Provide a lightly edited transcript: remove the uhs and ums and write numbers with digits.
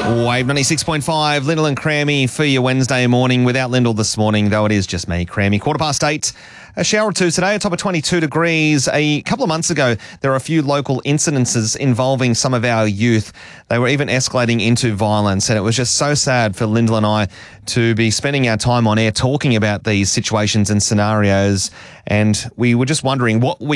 Wave 96.5, Lyndall and Crammy for your Wednesday morning. Without Lyndall this morning, though, it is just me, Crammy. 8:15. A shower or two today, a top of 22 degrees. A couple of months ago, there were a few local incidences involving some of our youth. They were even escalating into violence, and it was just so sad for Lyndall and I to be spending our time on air talking about these situations and scenarios. And we were just wondering what we